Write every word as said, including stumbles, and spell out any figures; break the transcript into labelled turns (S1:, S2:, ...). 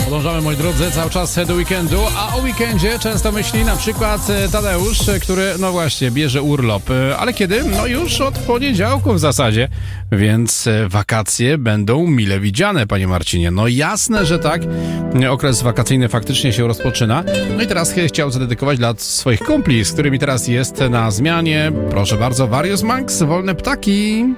S1: Podążamy, moi drodzy, cały czas do weekendu, a o weekendzie często myśli na przykład Tadeusz, który, no właśnie, bierze urlop. Ale kiedy? No już od poniedziałku w zasadzie, więc wakacje będą mile widziane, panie Marcinie. No jasne, że tak. Okres wakacyjny faktycznie się rozpoczyna. No i teraz chciał zadedykować dla swoich kumpli, z którymi teraz jest na zmianie. Proszę bardzo, Various Monks, Wolne Ptaki.